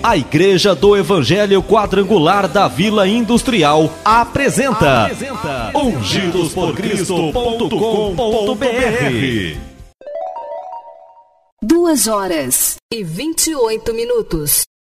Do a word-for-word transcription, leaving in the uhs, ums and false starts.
A Igreja do Evangelho Quadrangular da Vila Industrial apresenta, apresenta ungidos por cristo ponto com ponto br. Duas horas e vinte e oito minutos.